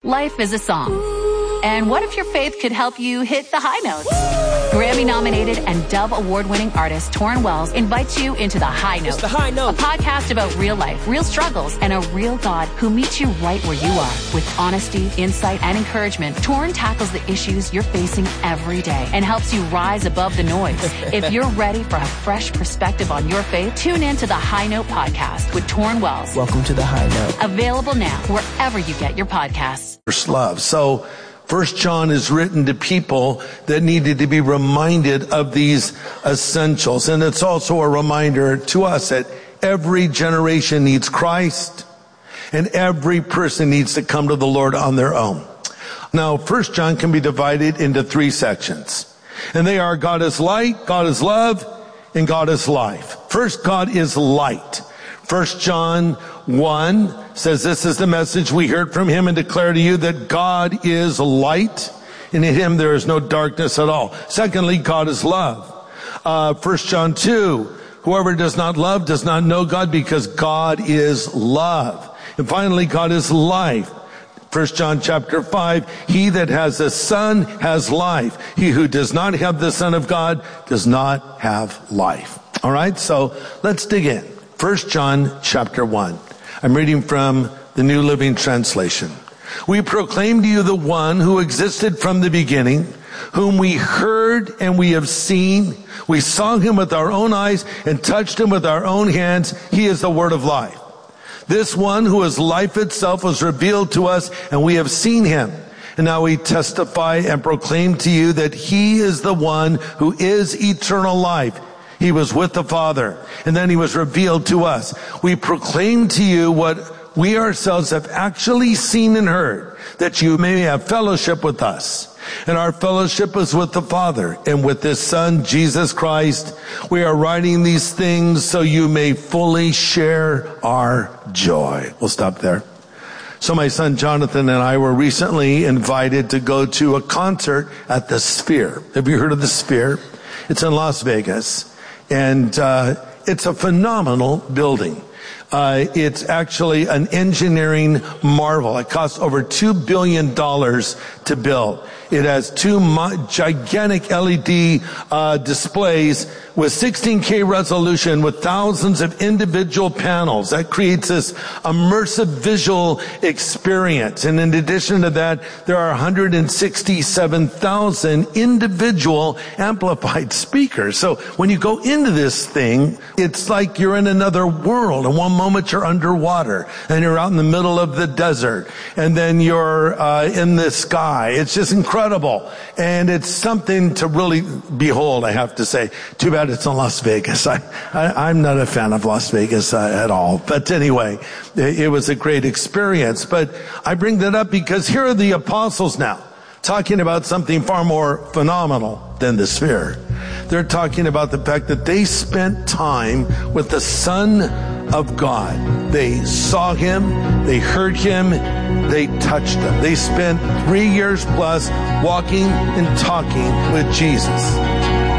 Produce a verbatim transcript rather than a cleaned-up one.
Life is a song. And what if your faith could help you hit the high notes? Grammy-nominated and Dove Award-winning artist Torrin Wells invites you into The High Note. It's The High Note. A podcast about real life, real struggles, and a real God who meets you right where you are. With honesty, insight, and encouragement, Torrin tackles the issues you're facing every day and helps you rise above the noise. If you're ready for a fresh perspective on your faith, tune in to The High Note podcast with Torrin Wells. Welcome to The High Note. Available now wherever you get your podcasts. First love. So, First John is written to people that needed to be reminded of these essentials. And it's also a reminder to us that every generation needs Christ and every person needs to come to the Lord on their own. Now, First John can be divided into three sections. And they are God is light, God is love, and God is life. First, God is light. First John one says, this is the message we heard from him and declare to you that God is light, and in him there is no darkness at all. Secondly, God is love. Uh, First John two, whoever does not love does not know God, because God is love. And finally, God is life. First John chapter five, he that has the Son has life. He who does not have the Son of God does not have life. All right, so let's dig in. First John chapter one. I'm reading from the New Living Translation. We proclaim to you the one who existed from the beginning, whom we heard and we have seen. We saw him with our own eyes and touched him with our own hands. He is the word of life. This one who is life itself was revealed to us, and we have seen him. And now we testify and proclaim to you that he is the one who is eternal life. He was with the Father, and then he was revealed to us. We proclaim to you what we ourselves have actually seen and heard, that you may have fellowship with us. And our fellowship is with the Father and with his Son, Jesus Christ. We are writing these things so you may fully share our joy. We'll stop there. So my son Jonathan and I were recently invited to go to a concert at the Sphere. Have you heard of the Sphere? It's in Las Vegas. And uh it's a phenomenal building. Uh it's actually an engineering marvel. It costs over two billion dollars to build. It has two mo- gigantic L E D uh displays with sixteen K resolution with thousands of individual panels. That creates this immersive visual experience. And in addition to that, there are one hundred sixty-seven thousand individual amplified speakers. So when you go into this thing, it's like you're in another world. And one moment you're underwater and you're out in the middle of the desert, and then you're uh in the sky. It's just incredible. And it's something to really behold, I have to say. Too bad it's in Las Vegas. I, I, I'm not a fan of Las Vegas uh, at all. But anyway, it, it was a great experience. But I bring that up because here are the apostles now talking about something far more phenomenal than the Sphere. They're talking about the fact that they spent time with the Son of God. They saw him, they heard him, they touched him. They spent three years plus walking and talking with Jesus.